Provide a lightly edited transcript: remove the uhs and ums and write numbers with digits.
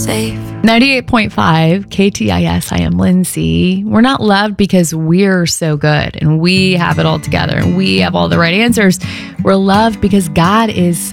safe. 98.5 KTIS, I am Lindsay. We're not loved because we're so good and we have it all together and we have all the right answers. We're loved because God is